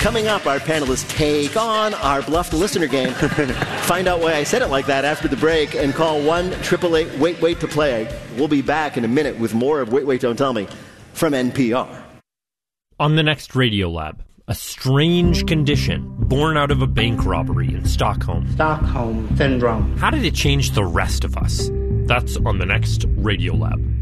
Coming up, our panelists take on our bluffed listener game. Find out why I said it like that after the break and call 1-888-WAIT-WAIT to play. We'll be back in a minute with more of Wait, Wait, Don't Tell Me from NPR. On the next Radiolab, a strange condition born out of a bank robbery in Stockholm. Stockholm Syndrome. How did it change the rest of us? That's on the next Radiolab.